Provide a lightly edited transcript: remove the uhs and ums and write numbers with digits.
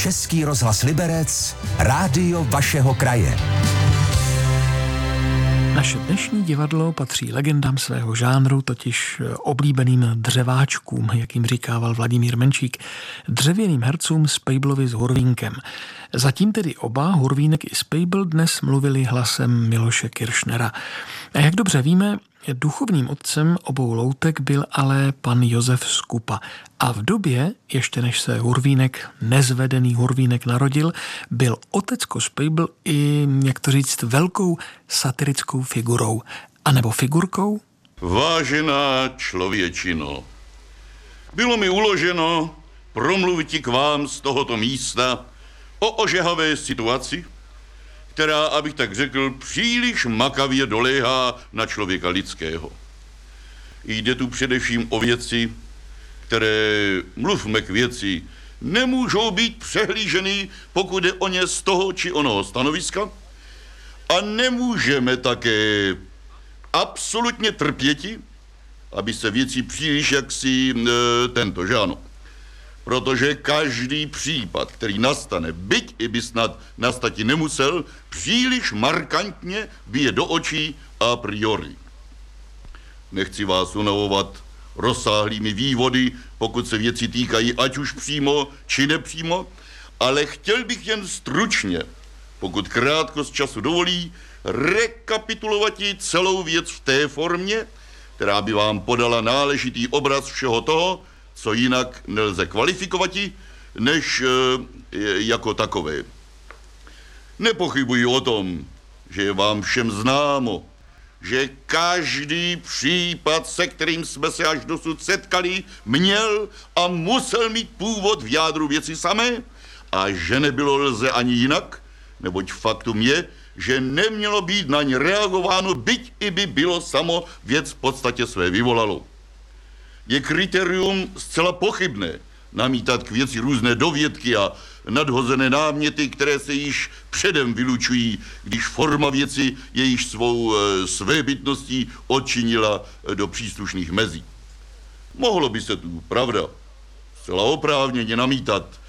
Český rozhlas Liberec, rádio vašeho kraje. Naše dnešní divadlo patří legendám svého žánru, totiž oblíbeným dřeváčkům, jak jim říkával Vladimír Menšík, dřevěným hercům Spejblovi s Hurvínkem. Zatím tedy oba, Hurvínek i Spejbl, dnes mluvili hlasem Miloše Kiršnera. A jak dobře víme, duchovním otcem obou loutek byl ale pan Josef Skupa. A v době, ještě než se Hurvínek, nezvedený Hurvínek narodil, byl otecko Spejbl i, jak to říct, velkou satirickou figurou. A nebo figurkou? Vážená člověčino, bylo mi uloženo promluvit k vám z tohoto místa o ožehavé situaci, která, abych tak řekl, příliš makavě doléhá na člověka lidského. Jde tu především o věci, které, mluvme k věci, nemůžou být přehlíženy, pokud jde o ně z toho či onoho stanoviska, a nemůžeme také absolutně trpěti, aby se věci příliš jaksi tento žáno. Protože každý případ, který nastane, byť i by snad nastati nemusel, příliš markantně bije do očí a priori. Nechci vás unavovat rozsáhlými vývody, pokud se věci týkají ať už přímo či nepřímo, ale chtěl bych jen stručně, pokud krátkost času dovolí, rekapitulovat celou věc v té formě, která by vám podala náležitý obraz všeho toho, co jinak nelze kvalifikovati, než jako takové. Nepochybuji o tom, že je vám všem známo, že každý případ, se kterým jsme se až dosud setkali, měl a musel mít původ v jádru věci samé a že nebylo lze ani jinak, neboť faktum je, že nemělo být na ně reagováno, byť i by bylo samo věc v podstatě své vyvolalo. Je kritérium zcela pochybné namítat k věci různé dovědky a nadhozené náměty, které se již předem vylučují, když forma věci je již svou svébytností odčinila do příslušných mezí. Mohlo by se tu, pravda, zcela oprávněně namítat,